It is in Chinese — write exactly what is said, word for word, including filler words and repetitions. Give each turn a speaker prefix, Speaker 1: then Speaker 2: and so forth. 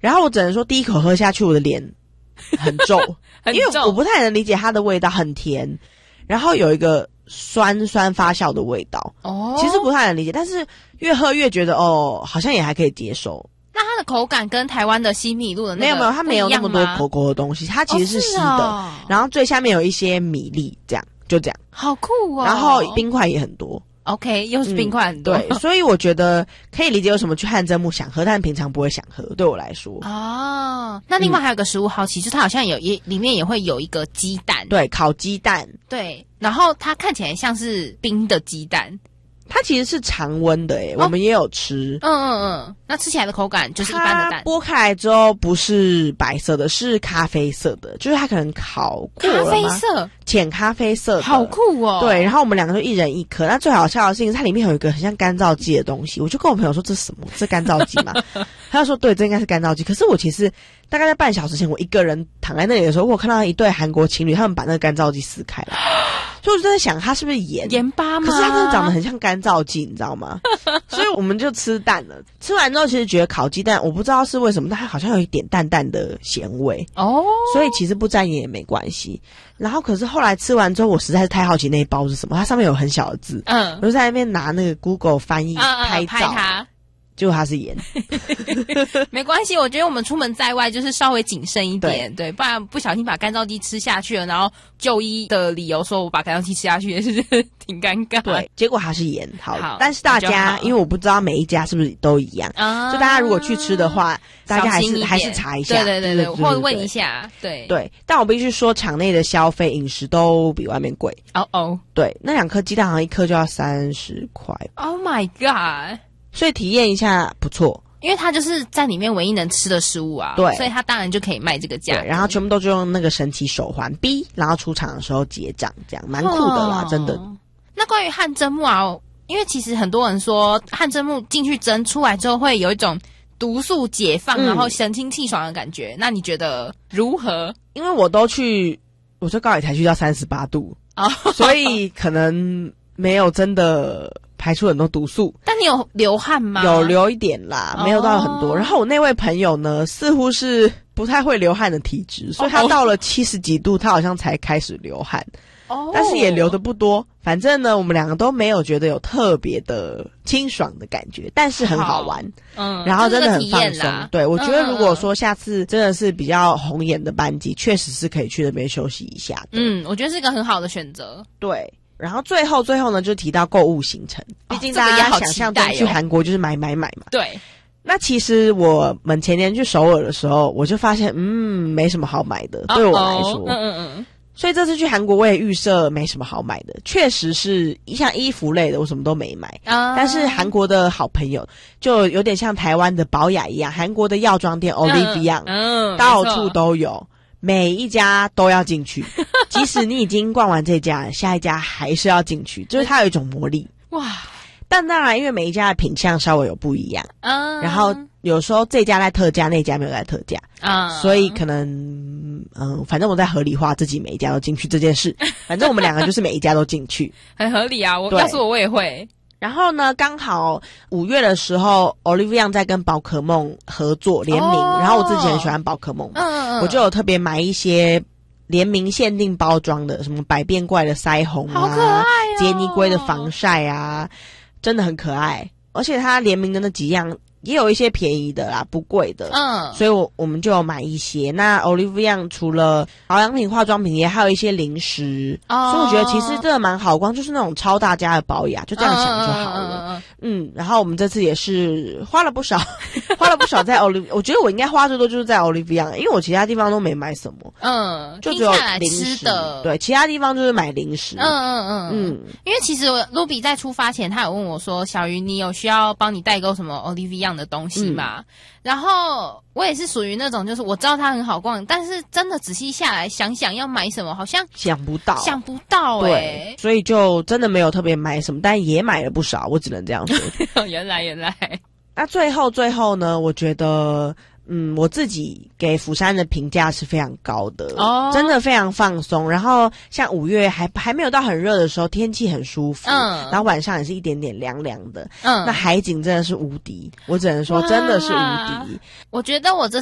Speaker 1: 然后我只能说第一口喝下去我的脸很皱
Speaker 2: 很
Speaker 1: 因为我不太能理解它的味道，很甜，然后有一个酸酸发酵的味道哦，其实不太能理解，但是越喝越觉得哦好像也还可以接受。
Speaker 2: 那它的口感跟台湾的西米露的那个
Speaker 1: 没有没有，它没有那么多口口的东西，它其实是稀的、哦哦、然后最下面有一些米粒，这样就这样，
Speaker 2: 好酷哦。
Speaker 1: 然后冰块也很多
Speaker 2: OK 又是冰块很多、
Speaker 1: 嗯、对，所以我觉得可以理解为什么去汗蒸木想喝，但平常不会想喝，对我来说
Speaker 2: 哦。那另外还有个食物好奇、嗯、就是它好像有也里面也会有一个鸡蛋，
Speaker 1: 对，烤鸡蛋，
Speaker 2: 对，然后它看起来像是冰的鸡蛋，
Speaker 1: 它其实是常温的诶、哦、我们也有吃。
Speaker 2: 嗯嗯嗯，那吃起来的口感就是一般的蛋。
Speaker 1: 它剥开来之后不是白色的，是咖啡色的，就是它可能烤过了吗？
Speaker 2: 咖啡色，
Speaker 1: 浅咖啡色的，
Speaker 2: 好酷哦。
Speaker 1: 对，然后我们两个就一人一颗。那最好笑的事情是它里面有一个很像干燥剂的东西，我就跟我朋友说这是什么？这干燥剂吗？他就说对，这应该是干燥剂。可是我其实大概在半小时前，我一个人躺在那里的时候，我看到一对韩国情侣，他们把那个干燥剂撕开来。所以我就在想它是不是盐
Speaker 2: 盐巴吗？
Speaker 1: 可是它真的长得很像干燥剂，你知道吗？所以我们就吃蛋了。吃完之后其实觉得烤鸡蛋我不知道是为什么，但它好像有一点淡淡的咸味哦，所以其实不沾盐也没关系。然后可是后来吃完之后我实在是太好奇那一包是什么，它上面有很小的字，嗯，我就在那边拿那个 Google 翻译、嗯、拍照、嗯、拍它，结果它是盐
Speaker 2: 没关系，我觉得我们出门在外就是稍微谨慎一点， 对, 对，不然不小心把干燥剂吃下去了，然后就医的理由说我把干燥剂吃下去也是挺尴尬。
Speaker 1: 对，结果它是盐。 好, 好但是大家因为我不知道每一家是不是都一样、啊、所以大家如果去吃的话大家还是还是查一下，
Speaker 2: 对对对 对, 对, 对, 对或者问一下，对
Speaker 1: 对。但我必须说场内的消费饮食都比外面贵
Speaker 2: 哦哦，
Speaker 1: 对，那两颗鸡蛋好像一颗就要三十块
Speaker 2: Oh my god，
Speaker 1: 所以体验一下不错，
Speaker 2: 因为它就是在里面唯一能吃的食物啊，对，所以它当然就可以卖这个价。
Speaker 1: 对，然后全部都就用那个神奇手环逼，然后出场的时候结账，这样蛮酷的啦、哦、真的。
Speaker 2: 那关于汗蒸木啊，因为其实很多人说汗蒸木进去蒸出来之后会有一种毒素解放、嗯、然后神清气爽的感觉，那你觉得如何？
Speaker 1: 因为我都去，我说高也才去到三十八度、哦、所以可能没有真的排出很多毒素。
Speaker 2: 但你有流汗吗？
Speaker 1: 有流一点啦，没有到很多、哦、然后我那位朋友呢似乎是不太会流汗的体质，所以他到了七十几度他好像才开始流汗哦，但是也流的不多。反正呢我们两个都没有觉得有特别的清爽的感觉，但是很好玩，嗯，然后真的很放松。对，我觉得如果说下次真的是比较红眼的班机，确实是可以去那边休息一下的。
Speaker 2: 嗯，我觉得是一个很好的选择。
Speaker 1: 对，然后最后最后呢就提到购物行程，毕竟大家想象中去韩国就是买买买嘛。
Speaker 2: 对，
Speaker 1: 那其实我们前年去首尔的时候我就发现嗯没什么好买的，对我来说。嗯嗯嗯。所以这次去韩国我也预设没什么好买的，确实是像衣服类的我什么都没买、uh... 但是韩国的好朋友就有点像台湾的宝雅一样，韩国的药妆店 Olive Young、uh, uh, 到处都有，每一家都要进去即使你已经逛完这家下一家还是要进去，就是它有一种魔力哇。但当然因为每一家的品相稍微有不一样、uh... 然后有时候这家在特价那家没有在特价啊， uh... 所以可能嗯，反正我在合理化自己每一家都进去这件事，反正我们两个就是每一家都进去
Speaker 2: 很合理啊，我要是我我也会。
Speaker 1: 然后呢刚好五月的时候 Olive Young 在跟宝可梦合作联名、哦、然后我自己很喜欢宝可梦嘛，嗯嗯，我就有特别买一些联名限定包装的，什么百变怪的腮红啊，
Speaker 2: 好可爱哦，
Speaker 1: 杰尼龟的防晒啊，真的很可爱。而且它联名的那几样也有一些便宜的啦，不贵的，嗯，所以我我们就有买一些。那 Olive Young 除了保养品、化妆品，也还有一些零食，哦，所以我觉得其实真的蛮好逛，就是那种超大家的保养，就这样想就好了。嗯, 嗯, 嗯然后我们这次也是花了不少，花了不少在 Olive， 我觉得我应该花最多就是在 Olive Young， 因为我其他地方都没买什么，嗯，就只有零食的，对，其他地方就是买零食，
Speaker 2: 嗯嗯嗯嗯，因为其实 Ruby 在出发前，他有问我说，小鱼你有需要帮你代购什么 Olive Young的东西嘛、嗯、然后我也是属于那种就是我知道它很好逛，但是真的仔细下来想想要买什么好像
Speaker 1: 想不到
Speaker 2: 想不到欸，
Speaker 1: 对，所以就真的没有特别买什么，但也买了不少，我只能这样说
Speaker 2: 原来原来
Speaker 1: 那最后最后呢我觉得嗯，我自己给釜山的评价是非常高的哦，真的非常放松。然后像五月还还没有到很热的时候，天气很舒服，嗯，然后晚上也是一点点凉凉的，嗯，那海景真的是无敌，我只能说真的是无敌。
Speaker 2: 我觉得我这